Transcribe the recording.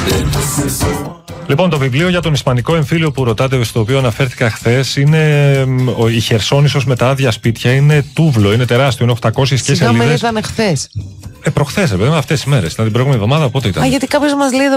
Λοιπόν, το βιβλίο για τον Ισπανικό εμφύλιο που ρωτάτε, στο οποίο αναφέρθηκα χθες, είναι η Χερσόνησος με τα άδεια σπίτια. Είναι τούβλο, είναι τεράστιο, είναι 800 και σελίδες. Συγγνώμη, ήταν χθες. Προχθές, αυτές τις μέρες. Ήταν την προηγούμενη εβδομάδα, πότε ήταν. Γιατί κάποιος μας λέει εδώ